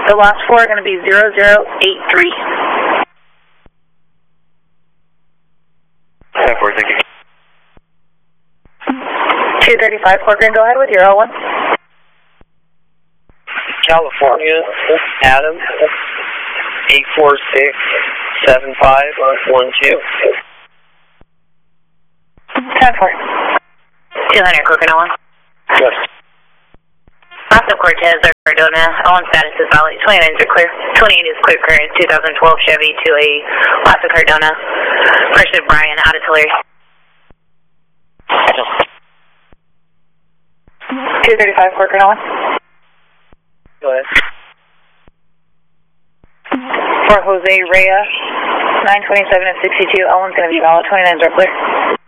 The last four are going to be 0083. 10-4, thank you. 235 Corcoran, go ahead with your L1. California, Adam, 8467512. 10-4. 200 Corcoran, L1. Yes. Austin Cortez, Cardona, L1 status is valid. 29s are clear. 28 is clear current. 2012 Chevy to a Las Cardona. Pursued Brian out of Tulare. 235 Corcoran, L1. Go ahead. For Jose Reyes, 927 and 62, L1's going to be valid. 29s are clear.